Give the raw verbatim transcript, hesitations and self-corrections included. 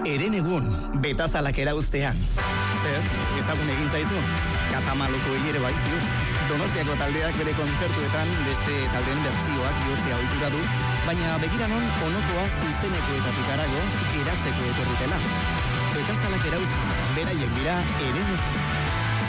Eren egun, betazalak erauztean. Zer, ezagun egin zaizu? Katamaloko ere bai ziur. Donostiako taldeak bere kontzertuetan beste taldeen bertsioak jotzea ohitura du, baina begiranon onokoa zuzenekoetatik harago geratzeko etorritela. Betazalak erauztean, beraiek dira Eren egun.